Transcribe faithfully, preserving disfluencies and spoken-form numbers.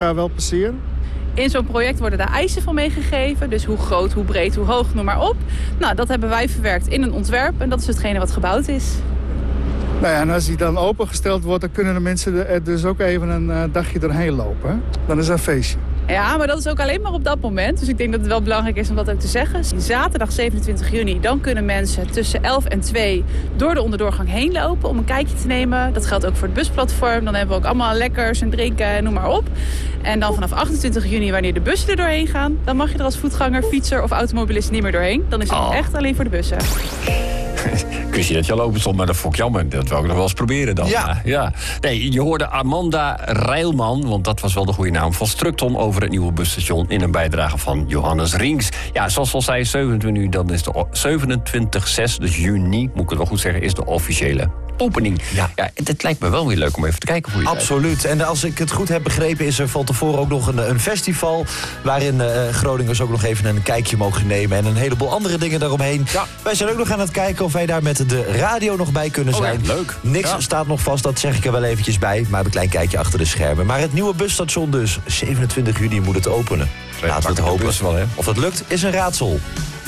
jaar wel passeren? In zo'n project worden daar eisen van meegegeven. Dus hoe groot, hoe breed, hoe hoog, noem maar op. Nou, dat hebben wij verwerkt in een ontwerp. En dat is hetgene wat gebouwd is. Nou ja, en als die dan opengesteld wordt, dan kunnen de mensen er dus ook even een uh, dagje doorheen lopen. Hè? Dan is dat een feestje. Ja, maar dat is ook alleen maar op dat moment. Dus ik denk dat het wel belangrijk is om dat ook te zeggen. Zaterdag zevenentwintig juni, dan kunnen mensen tussen elf en twee door de onderdoorgang heen lopen om een kijkje te nemen. Dat geldt ook voor het busplatform. Dan hebben we ook allemaal lekkers en drinken en noem maar op. En dan vanaf achtentwintig juni, wanneer de bussen er doorheen gaan, dan mag je er als voetganger, fietser of automobilist niet meer doorheen. Dan is het oh. echt alleen voor de bussen. Ik wist je dat je al open stond, maar dat vond ik jammer. Dat wil ik nog wel eens proberen dan. Ja. ja. Nee, je hoorde Amanda Rijlman, want dat was wel de goede naam, van Structon over het nieuwe busstation in een bijdrage van Johannes Rinks. Ja, zoals al zei, zevenentwintig juni, dan is de zevenentwintig zes, dus juni, moet ik het wel goed zeggen, is de officiële opening. Ja. ja, het lijkt me wel weer leuk om even te kijken voor je. Absoluut. En als ik het goed heb begrepen, is er van tevoren ook nog een, een festival waarin uh, Groningers ook nog even een kijkje mogen nemen en een heleboel andere dingen daaromheen. Ja. Wij zijn ook nog aan het kijken of wij daar met de radio nog bij kunnen zijn. Oh ja, leuk. Niks ja. staat nog vast, dat zeg ik er wel eventjes bij. Maar een klein kijkje achter de schermen. Maar het nieuwe busstation dus, zevenentwintig juni moet het openen. Laten we het hopen. Wel, hè? Of dat lukt, is een raadsel.